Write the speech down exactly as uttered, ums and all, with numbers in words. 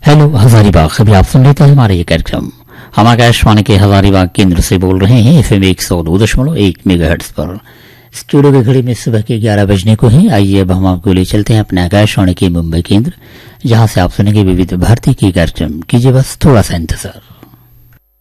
Hello Hazaribagh, अभी आप सुन लेते हैं हमारे ये कार्यक्रम। हम आकाशवाणी के हजारीबाग केंद्र से बोल रहे हैं एफएम एक सौ दो दशमलव एक मेगाहर्ट्ज पर। स्टूडियो की घड़ी में सुबह के ग्यारह बजने को है। आइए अब हम आपको ले चलते हैं अपने आकाशवाणी के मुंबई केंद्र, जहां से आप सुनेंगे विविध भारती के कार्यक्रम। कीजिए बस थोड़ा सा इंतजार।